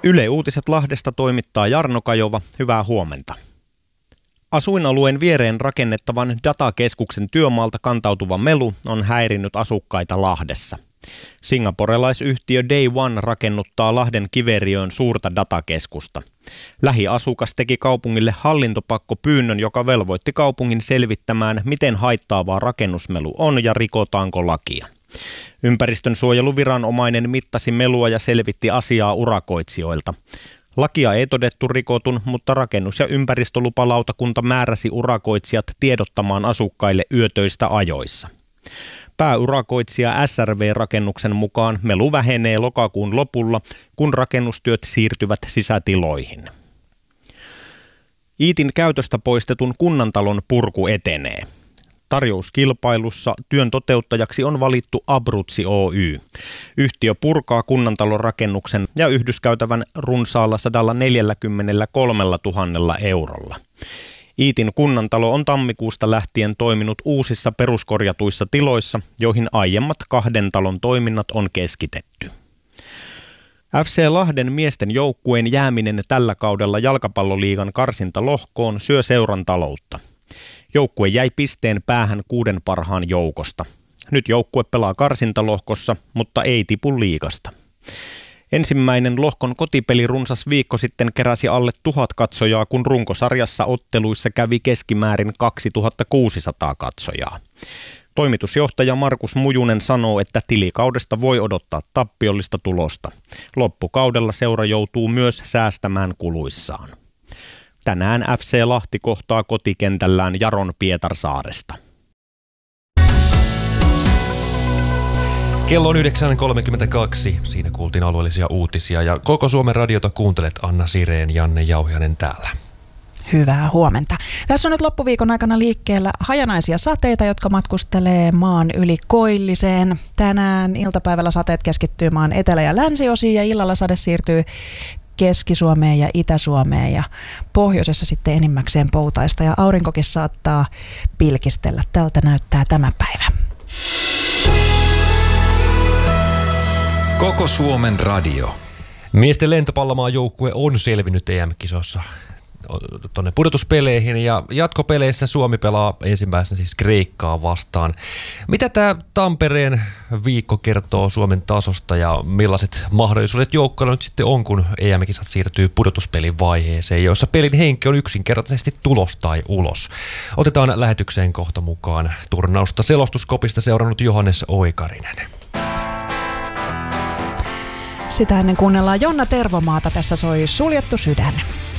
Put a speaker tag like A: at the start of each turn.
A: Yle Uutiset Lahdesta toimittaa Jarno Kajova. Hyvää huomenta. Asuinalueen viereen rakennettavan datakeskuksen työmaalta kantautuva melu on häirinnyt asukkaita Lahdessa. Singaporelaisyhtiö Day One rakennuttaa Lahden Kiveriöön suurta datakeskusta. Lähiasukas teki kaupungille hallintopakkopyynnön, joka velvoitti kaupungin selvittämään, miten haittaavaa rakennusmelu on ja rikotaanko lakia. Ympäristönsuojeluviranomainen mittasi melua ja selvitti asiaa urakoitsijoilta. Lakia ei todettu rikotun, mutta rakennus- ja ympäristölupalautakunta määräsi urakoitsijat tiedottamaan asukkaille yötöistä ajoissa. Pääurakoitsija SRV-rakennuksen mukaan melu vähenee lokakuun lopulla, kun rakennustyöt siirtyvät sisätiloihin. Iitin käytöstä poistetun kunnantalon purku etenee. Tarjouskilpailussa työn toteuttajaksi on valittu Abruzzi Oy. Yhtiö purkaa kunnantalon rakennuksen ja yhdyskäytävän runsaalla 143 000 eurolla. Iitin kunnantalo on tammikuusta lähtien toiminut uusissa peruskorjatuissa tiloissa, joihin aiemmat kahden talon toiminnat on keskitetty. FC Lahden miesten joukkueen jääminen tällä kaudella jalkapalloliigan karsintalohkoon syö seuran taloutta. Joukkue jäi pisteen päähän 6 parhaan joukosta. Nyt joukkue pelaa karsintalohkossa, mutta ei tipu liigasta. Ensimmäinen lohkon kotipeli runsas viikko sitten keräsi alle 1000 katsojaa, kun runkosarjassa otteluissa kävi keskimäärin 2600 katsojaa. Toimitusjohtaja Markus Mujunen sanoo, että tilikaudesta voi odottaa tappiollista tulosta. Loppukaudella seura joutuu myös säästämään kuluissaan. Tänään FC Lahti kohtaa kotikentällään Jaron Pietarsaaresta.
B: Kello on 9.32. Siinä kuultiin alueellisia uutisia ja koko Suomen radiota kuuntelet. Anna Sireen, Janne Jauhianen täällä.
C: Hyvää huomenta. Tässä on nyt loppuviikon aikana liikkeellä hajanaisia sateita, jotka matkustelee maan yli koilliseen. Tänään iltapäivällä sateet keskittyy maan etelä- ja länsiosiin ja illalla sade siirtyy Keski-Suomeen ja Itä-Suomeen ja pohjoisessa sitten enimmäkseen poutaista ja aurinkokin saattaa pilkistellä. Tältä näyttää tämä päivä.
D: Koko Suomen radio.
B: Miesten lentopallomaajoukkue on selvinnyt EM-kisossa tuonne pudotuspeleihin ja jatkopeleissä Suomi pelaa ensimmäisenä siis Kreikkaa vastaan. Mitä tämä Tampereen viikko kertoo Suomen tasosta ja millaiset mahdollisuudet joukkueella nyt sitten on, kun EM-kisat siirtyy pudotuspelin vaiheeseen, jossa pelin henki on yksinkertaisesti tulos tai ulos? Otetaan lähetykseen kohta mukaan turnausta selostuskopista seurannut Johannes Oikarinen.
C: Sitä ennen kuunnellaan Jonna Tervomaata. Tässä soi Suljettu sydän.